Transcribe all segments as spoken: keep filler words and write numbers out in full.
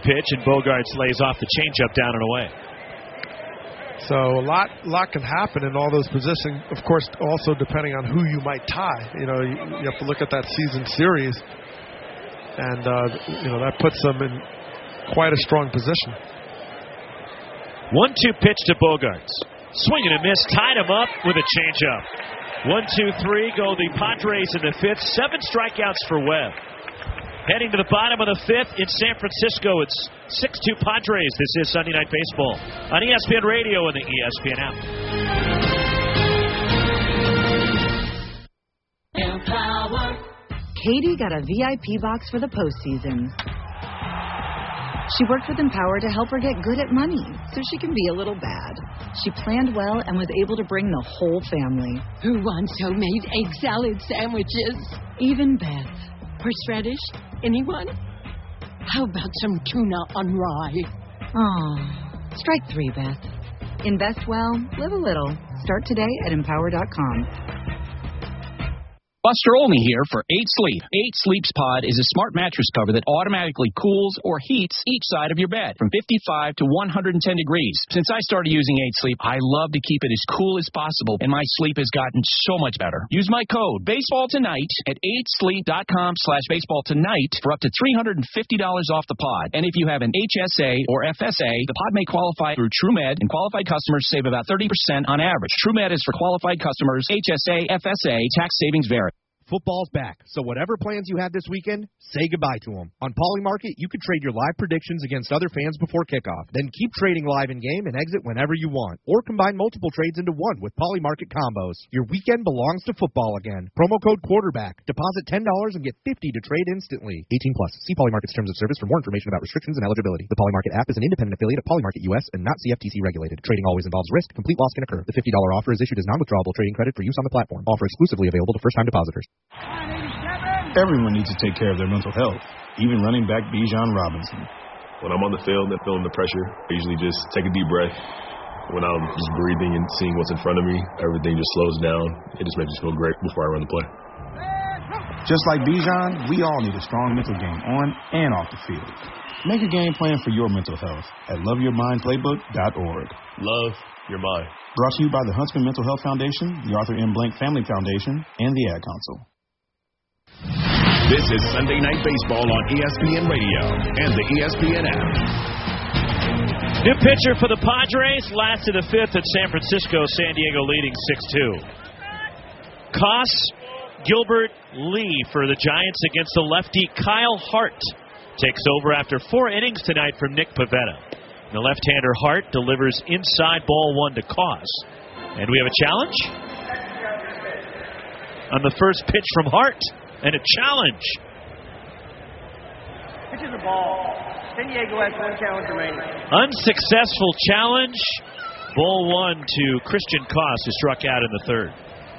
pitch, and Bogaerts lays off the changeup down and away. So a lot, lot can happen in all those positions. Of course, also depending on who you might tie. You know, you, you have to look at that season series, and uh, you know that puts them in quite a strong position. one two pitch to Bogaerts. Swing and a miss, tied him up with a changeup. One, two, three, go the Padres in the fifth. Seven strikeouts for Webb. Heading to the bottom of the fifth in San Francisco, it's six two Padres. This is Sunday Night Baseball on E S P N Radio and the E S P N app. Empower. Katie got a V I P box for the postseason. She worked with Empower to help her get good at money so she can be a little bad. She planned well and was able to bring the whole family. Who wants homemade egg salad sandwiches? Even Beth. Horseradish? Anyone? How about some tuna on rye? Oh, strike three, Beth. Invest well, live a little. Start today at empower dot com. Buster Olney here for eight sleep. eight Sleeps Pod is a smart mattress cover that automatically cools or heats each side of your bed from fifty-five to one hundred ten degrees. Since I started using eight sleep, I love to keep it as cool as possible, and my sleep has gotten so much better. Use my code Baseball Tonight at eight sleep dot com slash baseball tonight for up to three hundred fifty dollars off the pod. And if you have an H S A or F S A, the pod may qualify through TrueMed, and qualified customers save about thirty percent on average. TrueMed is for qualified customers. H S A, F S A, tax savings vary. Football's back, so whatever plans you have this weekend, say goodbye to them. On Polymarket, you can trade your live predictions against other fans before kickoff. Then keep trading live in-game and exit whenever you want. Or combine multiple trades into one with Polymarket combos. Your weekend belongs to football again. Promo code QUARTERBACK. Deposit ten dollars and get fifty dollars to trade instantly. eighteen plus. See Polymarket's terms of service for more information about restrictions and eligibility. The Polymarket app is an independent affiliate of Polymarket U S and not C F T C regulated. Trading always involves risk. Complete loss can occur. The fifty dollars offer is issued as non-withdrawable trading credit for use on the platform. Offer exclusively available to first-time depositors. Everyone needs to take care of their mental health, even running back Bijan Robinson. When I'm on the field and feeling the pressure, I usually just take a deep breath. When I'm just breathing and seeing what's in front of me, everything just slows down. It just makes me feel great before I run the play. Just like Bijan, we all need a strong mental game on and off the field. Make a game plan for your mental health at love your mind playbook dot org. Love your mind. Brought to you by the Huntsman Mental Health Foundation, the Arthur M. Blank Family Foundation, and the Ad Council. This is Sunday Night Baseball on E S P N Radio and the E S P N app. New pitcher for the Padres, last of the fifth at San Francisco, San Diego leading six two. Koss, Gilbert, Lee for the Giants against the lefty Kyle Hart. Takes over after four innings tonight from Nick Pivetta. The left-hander Hart delivers inside ball one to Koss. And we have a challenge on the first pitch from Hart. And a challenge. Pitch is a ball. San Diego has one challenge remaining. Unsuccessful challenge. Ball one to Christian Koss, who struck out in the third.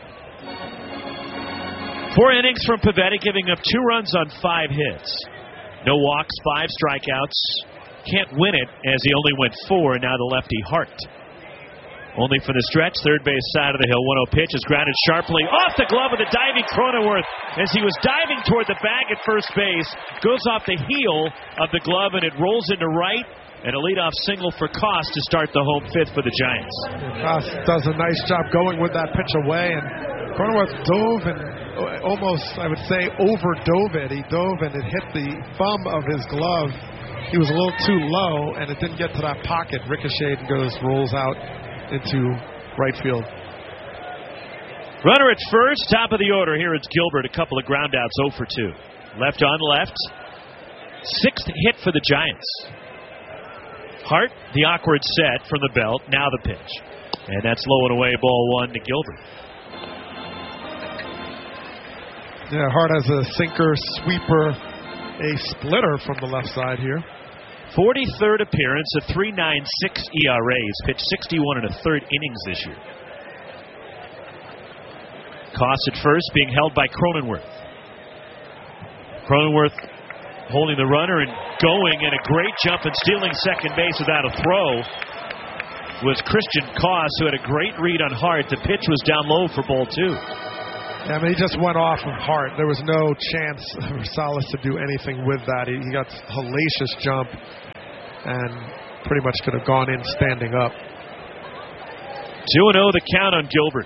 Four innings from Pivetta, giving up two runs on five hits. No walks, five strikeouts. Can't win it, as he only went four, and now the lefty Hart. Only for the stretch, third base side of the hill. one oh pitch is grounded sharply off the glove of the diving Cronenworth as he was diving toward the bag at first base. Goes off the heel of the glove and it rolls into right. And a leadoff single for Koss to start the home fifth for the Giants. Koss does a nice job going with that pitch away. And Cronenworth dove and almost, I would say, overdove it. He dove and it hit the thumb of his glove. He was a little too low and it didn't get to that pocket. Ricocheted and goes, rolls out into right field. Runner at first, top of the order. Here it's Gilbert, a couple of groundouts, oh for two. Left on left. Sixth hit for the Giants. Hart, the awkward set from the belt, now the pitch. And that's low and away, ball one to Gilbert. Yeah, Hart has a sinker, sweeper, a splitter from the left side here. forty-third appearance, a three point nine six E R A. He's pitched sixty-one and a third innings this year. Koss at first, being held by Cronenworth. Cronenworth holding the runner and going, and a great jump and stealing second base without a throw was Christian Koss, who had a great read on Hart. The pitch was down low for ball two. Yeah, I mean, he just went off of Hart. There was no chance for Salas to do anything with that. He, he got hellacious jump and pretty much could have gone in standing up. two and oh the count on Gilbert.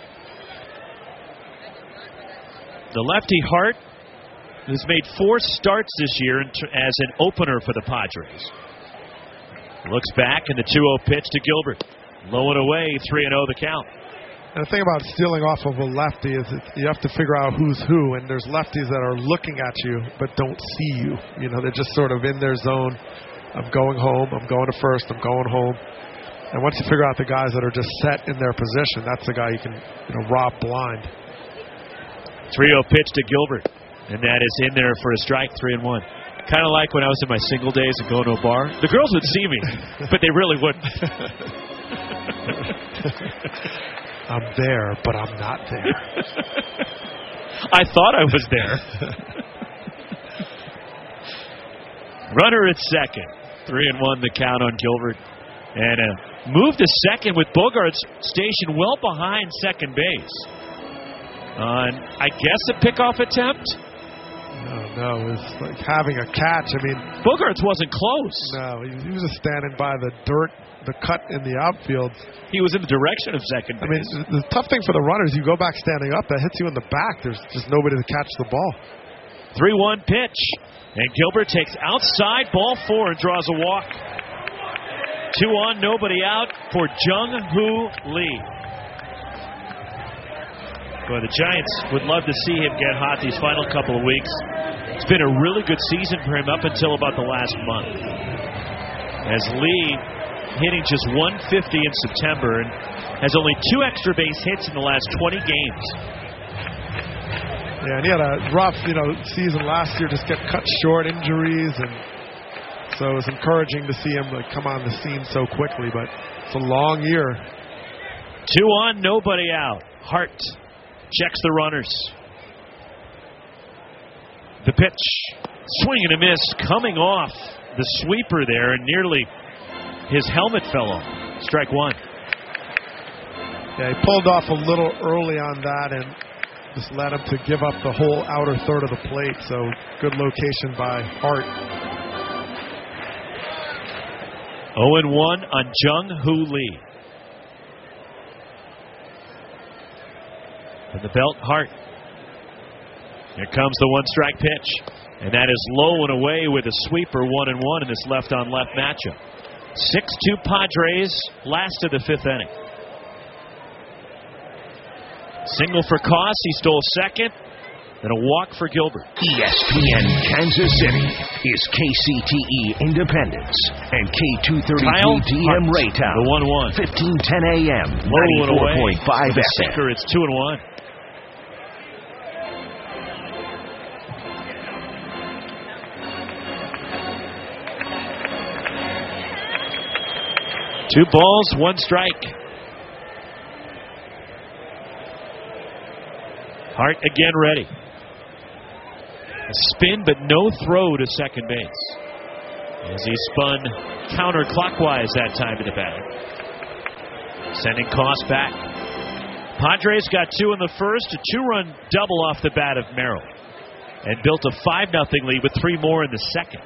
The lefty Hart has made four starts this year as an opener for the Padres. Looks back, and the two oh pitch to Gilbert. Low and away, three and oh the count. And the thing about stealing off of a lefty is that you have to figure out who's who, and there's lefties that are looking at you but don't see you. You know, they're just sort of in their zone. I'm going home, I'm going to first, I'm going home. And once you figure out the guys that are just set in their position, that's the guy you can, you know, rob blind. three oh pitch to Gilbert, and that is in there for a strike, three and one. Kind of like when I was in my single days and going to a bar. The girls would see me, but they really wouldn't. I'm there, but I'm not there. I thought I was there. Runner at second. Three and one the count on Gilbert. And a move to second with Bogaerts stationed well behind second base. On, I guess, a pickoff attempt? No, no, it was like having a catch. I mean, Bogaerts wasn't close. No, he, he was just standing by the dirt, the cut in the outfield. He was in the direction of second base. I mean, the, the tough thing for the runners, you go back standing up, that hits you in the back. There's just nobody to catch the ball. three one pitch. And Gilbert takes outside, ball four, and draws a walk. Two on, nobody out for Jung-Hoo Lee. Boy, the Giants would love to see him get hot these final couple of weeks. It's been a really good season for him up until about the last month. As Lee hitting just one fifty in September and has only two extra base hits in the last twenty games. Yeah, and he had a rough, you know, season last year, just get cut short, injuries, and so it was encouraging to see him like, come on the scene so quickly, but it's a long year. Two on, nobody out. Hart checks the runners. The pitch, swing and a miss, coming off the sweeper there, and nearly his helmet fell off. Strike one. Yeah, he pulled off a little early on that and just led him to give up the whole outer third of the plate, so good location by Hart. oh and one on Jung-Hoo Lee. And the belt, Hart. Here comes the one-strike pitch. And that is low and away with a sweeper, one and one in this left-on-left matchup. six two Padres, last of the fifth inning. Single for Koss, he stole second. Then a walk for Gilbert. E S P N Kansas City is K C T E Independence and K two thirty-three D M Raytown. The one one. fifteen ten A M, low and away. ninety-four point five F M. Sinker, it's two and one. Two balls, one strike. Hart again ready. A spin, but no throw to second base. As he spun counterclockwise that time to the bag. Sending Koss back. Padres got two in the first, a two-run double off the bat of Merrill. And built a five nothing lead with three more in the second.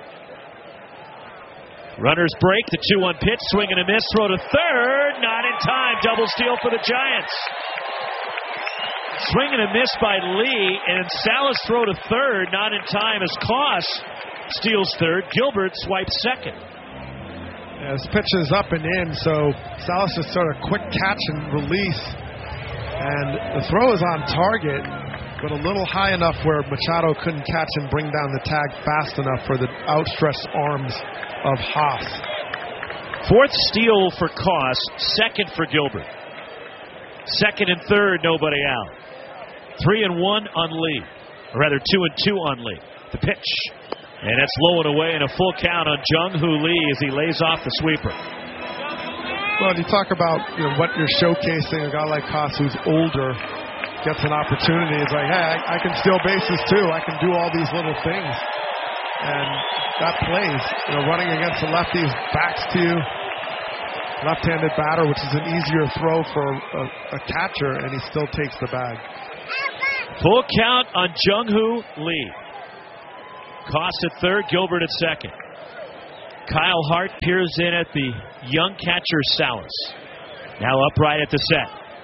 Runners break, the two one pitch, swing and a miss, throw to third, not in time, double steal for the Giants. Swing and a miss by Lee, and Salas throw to third, not in time as Koss steals third. Gilbert swipes second. Yeah, his pitch is up and in, so Salas just sort of quick catch and release. And the throw is on target, but a little high enough where Machado couldn't catch and bring down the tag fast enough for the outstretched arms of Haas. Fourth steal for Koss, second for Gilbert. Second and third, nobody out. Three and one on Lee. Or rather, two and two on Lee. The pitch. And that's low and away and a full count on Jung-Hoo Lee as he lays off the sweeper. Well, you talk about, you know, what you're showcasing, a guy like Haas who's older gets an opportunity. It's like, hey, I, I can steal bases too. I can do all these little things. And that plays. You know, running against the lefties, backs to you. Left-handed batter, which is an easier throw for a, a catcher, and he still takes the bag. Full count on Jung-Hoo Lee. Koss at third, Gilbert at second. Kyle Hart peers in at the young catcher Salas. Now upright at the set.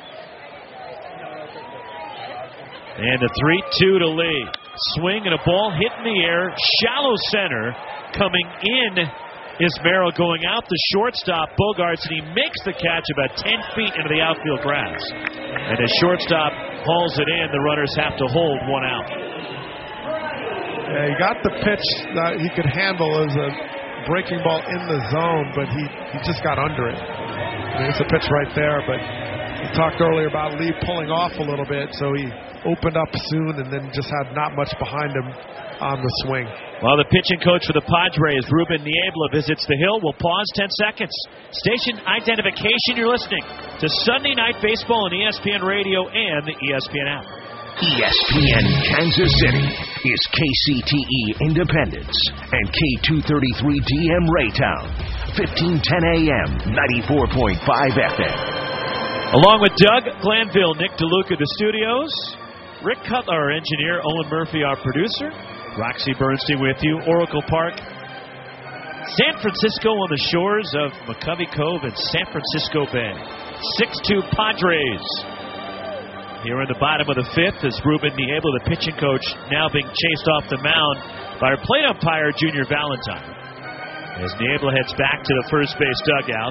And the three two to Lee. Swing and a ball hit in the air. Shallow center. Coming in is Merrill going out. The shortstop, Bogaerts, and he makes the catch about ten feet into the outfield grass. And the shortstop hauls it in. The runners have to hold one out. Yeah, he got the pitch that he could handle as a breaking ball in the zone, but he, he just got under it. I mean, it's a pitch right there, but we talked earlier about Lee pulling off a little bit, so he opened up soon and then just had not much behind him on the swing. While the pitching coach for the Padres, Ruben Niebla, visits the hill, we'll pause ten seconds. Station identification, you're listening to Sunday Night Baseball on E S P N Radio and the E S P N app. E S P N Kansas City is K C T E Independence and K two thirty-three D M Raytown, fifteen ten A M, ninety-four point five F M. Along with Doug Glanville, Nick DeLuca, the studios, Rick Cutler, our engineer, Owen Murphy, our producer, Roxy Bernstein with you, Oracle Park, San Francisco on the shores of McCovey Cove and San Francisco Bay. six two Padres. Here in the bottom of the fifth is Ruben Niebla, the pitching coach, now being chased off the mound by our plate umpire, Junior Valentine. As Niebla heads back to the first base dugout.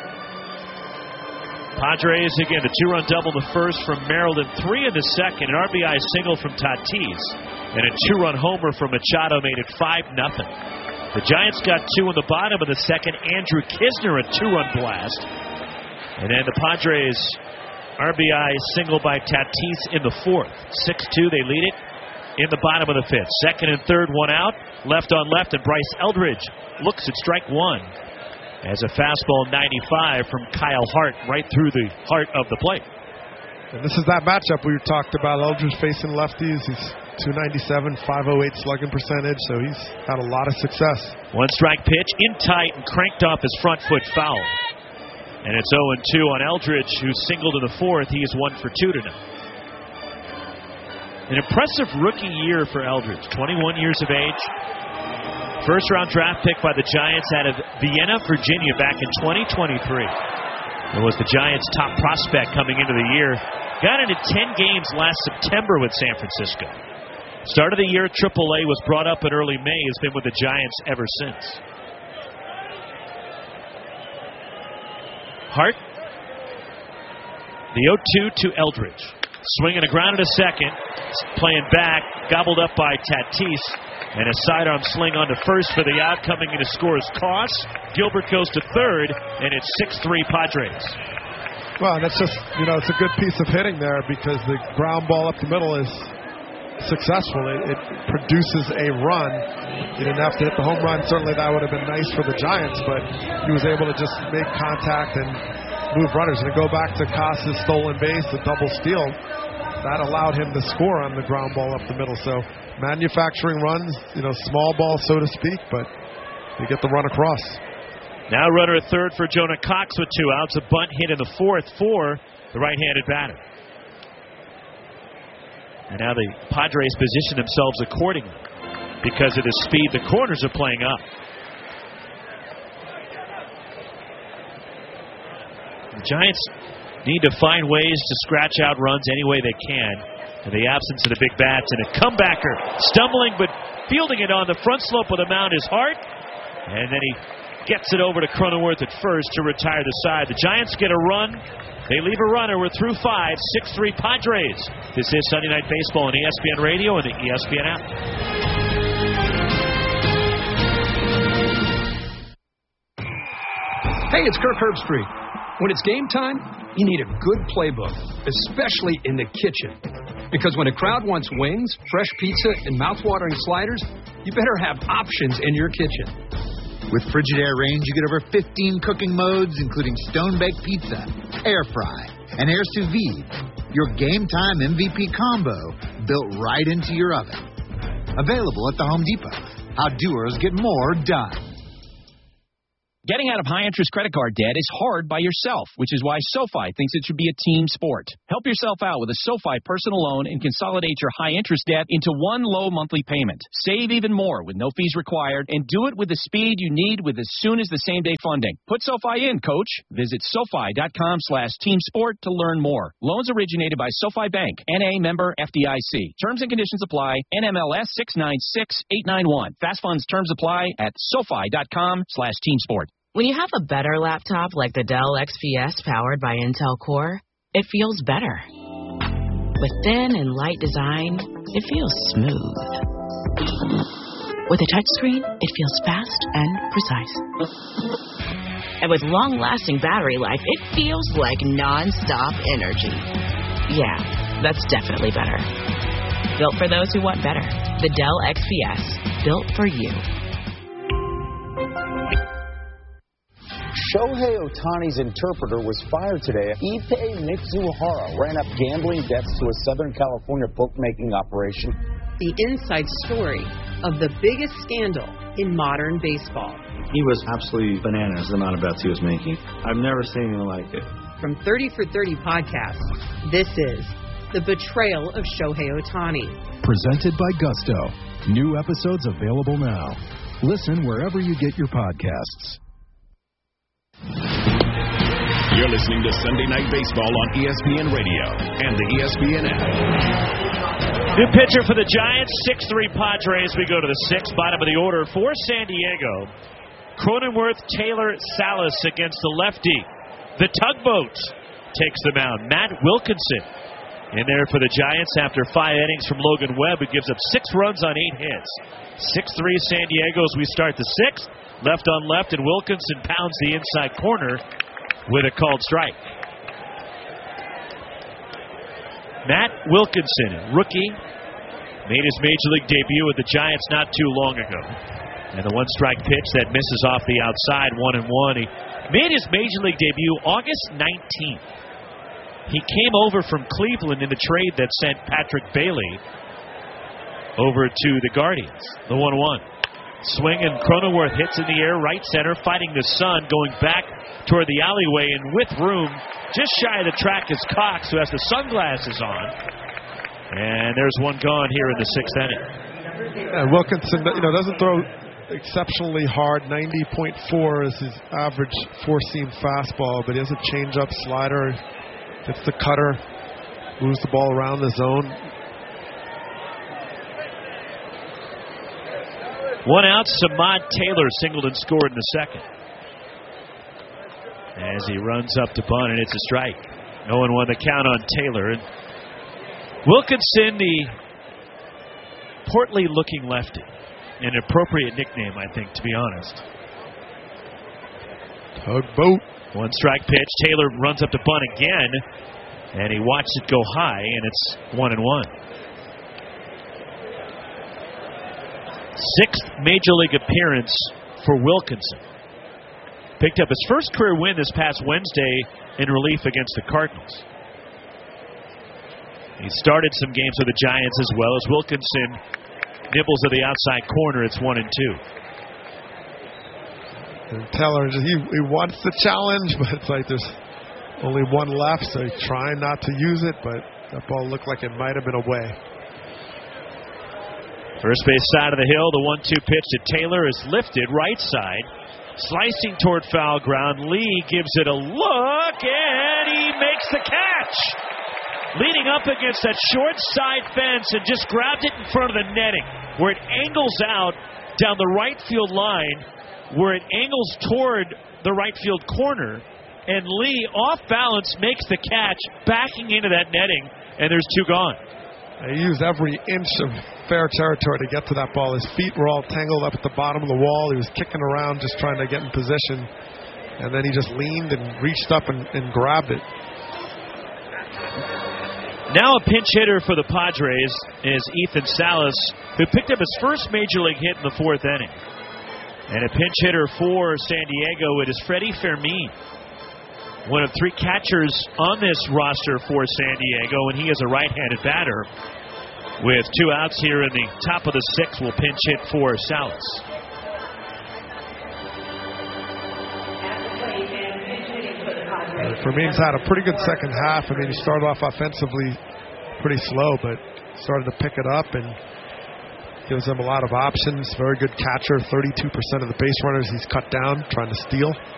Padres, again, a two-run double the first from Merrill, and three in the second. An R B I single from Tatis. And a two-run homer from Machado made it five nothing. The Giants got two in the bottom of the second. Andrew Kisner, a two-run blast. And then the Padres, R B I single by Tatis in the fourth. six two, they lead it in the bottom of the fifth. Second and third, one out. Left on left, and Bryce Eldridge looks at strike one. As a fastball ninety-five from Kyle Hart right through the heart of the plate. And this is that matchup we talked about. Eldridge facing lefties. He's two ninety-seven, five oh eight slugging percentage, so he's had a lot of success. One strike pitch in tight and cranked off his front foot foul. And it's oh and two on Eldridge, who singled in the fourth. He is one for two tonight. An impressive rookie year for Eldridge. twenty-one years of age. First round draft pick by the Giants out of Vienna, Virginia back in twenty twenty-three. It was the Giants' top prospect coming into the year. Got into ten games last September with San Francisco. Start of the year, triple A, was brought up in early May, has been with the Giants ever since. Hart. The oh two to Eldridge. Swinging a ground at a second. Playing back. Gobbled up by Tatis. And a sidearm sling on to first for the out. Coming in to score is Koss. Gilbert goes to third. And it's six three Padres. Well, that's just, you know, it's a good piece of hitting there because the ground ball up the middle is successful. It, it produces a run. He didn't have to hit the home run. Certainly that would have been nice for the Giants, but he was able to just make contact and move runners. And to go back to Koss's stolen base, the double steal, that allowed him to score on the ground ball up the middle. So manufacturing runs, you know, small ball, so to speak, but you get the run across. Now runner at third for Jonah Cox with two outs. A bunt hit in the fourth for the right-handed batter. And now the Padres position themselves accordingly because of the speed the corners are playing up. The Giants need to find ways to scratch out runs any way they can. In the absence of the big bats, and a comebacker stumbling but fielding it on the front slope of the mound is Hart. And then he gets it over to Cronenworth at first to retire the side. The Giants get a run. They leave a runner. We're through five. six three Padres. This is Sunday Night Baseball on E S P N Radio and the E S P N app. Hey, it's Kirk Herbstreit. When it's game time, you need a good playbook, especially in the kitchen. Because when a crowd wants wings, fresh pizza, and mouthwatering sliders, you better have options in your kitchen. With Frigidaire range, you get over fifteen cooking modes, including stone-baked pizza, air fry, and air sous vide. Your game time M V P combo built right into your oven. Available at the Home Depot. How doers get more done. Getting out of high-interest credit card debt is hard by yourself, which is why SoFi thinks it should be a team sport. Help yourself out with a SoFi personal loan and consolidate your high-interest debt into one low monthly payment. Save even more with no fees required, and do it with the speed you need with as soon as the same-day funding. Put SoFi in, Coach. Visit SoFi.com slash team sport to learn more. Loans originated by SoFi Bank, N A member F D I C. Terms and conditions apply. N M L S six nine six eight nine one. Fast Funds terms apply at SoFi.com slash team sport. When you have a better laptop like the Dell X P S powered by Intel Core, it feels better. With thin and light design, it feels smooth. With a touchscreen, it feels fast and precise. And with long-lasting battery life, it feels like non-stop energy. Yeah, that's definitely better. Built for those who want better. The Dell X P S. Built for you. Shohei Ohtani's interpreter was fired today. Ippei Mitsuhara ran up gambling debts to a Southern California bookmaking operation. The inside story of the biggest scandal in modern baseball. He was absolutely bananas, the amount of bets he was making. I've never seen anything like it. From thirty for thirty podcast, this is The Betrayal of Shohei Ohtani. Presented by Gusto. New episodes available now. Listen wherever you get your podcasts. You're listening to Sunday Night Baseball on E S P N Radio and the E S P N app. New pitcher for the Giants, six three Padres. We go to the sixth, bottom of the order for San Diego. Cronenworth, Taylor, Salas against the lefty. The tugboat takes the mound. Matt Wilkinson in there for the Giants after five innings from Logan Webb, who gives up six runs on eight hits. six three San Diego as we start the sixth. Left on left, and Wilkinson pounds the inside corner with a called strike. Matt Wilkinson, rookie, made his Major League debut with the Giants not too long ago. And the one-strike pitch that misses off the outside, one and one. He made his Major League debut August nineteenth. He came over from Cleveland in the trade that sent Patrick Bailey over to the Guardians. The one one. Swing, and Cronenworth hits in the air, right center, fighting the sun, going back toward the alleyway, and with room, just shy of the track is Cox, who has the sunglasses on. And there's one gone here in the sixth inning. And Wilkinson, you know, doesn't throw exceptionally hard. ninety point four is his average four-seam fastball, but he has a changeup, slider, hits the cutter, moves the ball around the zone. One out, Samad Taylor singled and scored in the second. As he runs up to bunt, and it's a strike. oh and one the count on Taylor. And Wilkinson, the portly-looking lefty. An appropriate nickname, I think, to be honest. Tugboat. One strike pitch. Taylor runs up to bunt again, and he watched it go high, and it's one and one. Sixth Major League appearance for Wilkinson. Picked up his first career win this past Wednesday in relief against the Cardinals. He started some games with the Giants as well as Wilkinson nibbles at the outside corner. It's one and two. And Taylor, he, he wants the challenge, but it's like there's only one left, so he's trying not to use it, but that ball looked like it might have been away. First base side of the hill, the one two pitch to Taylor is lifted right side, slicing toward foul ground. Lee gives it a look, and he makes the catch. Leading up against that short side fence and just grabbed it in front of the netting, where it angles out down the right field line, where it angles toward the right field corner, and Lee, off balance, makes the catch, backing into that netting, and there's two gone. He used every inch of fair territory to get to that ball. His feet were all tangled up at the bottom of the wall. He was kicking around just trying to get in position. And then he just leaned and reached up and, and grabbed it. Now a pinch hitter for the Padres is Ethan Salas, who picked up his first Major League hit in the fourth inning. And a pinch hitter for San Diego, it is Freddie Fermin, one of three catchers on this roster for San Diego, and he is a right-handed batter. With two outs here in the top of the sixth, will pinch hit for Salas. Uh, Fermin's had a pretty good second half. I mean, he started off offensively pretty slow, but started to pick it up and gives them a lot of options. Very good catcher. thirty-two percent of the base runners he's cut down trying to steal.